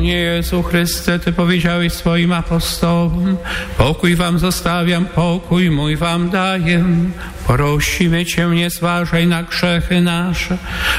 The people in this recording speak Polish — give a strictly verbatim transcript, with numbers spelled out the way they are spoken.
Nie Jezu Chryste, Ty powiedziałeś swoim apostołom: pokój wam zostawiam, pokój mój wam daję. Prosimy Cię, nie zważaj na grzechy nasze,